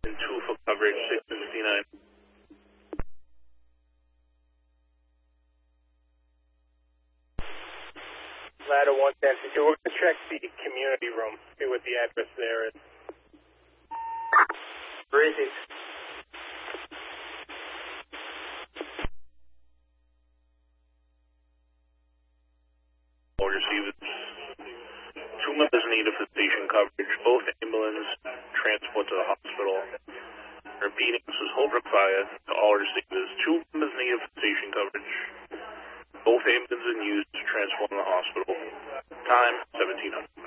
and 2 for coverage, 669. Ladder 110, we're going to check the community room, see what the address there is. Breezy. All receivers. 2 members needed for station coverage, both ambulance transport to the hospital. Repeating, this is Holbrook Fire to all receivers. 2 members needed for station coverage. Both ambulances in use to transport to the hospital. Time, 1700.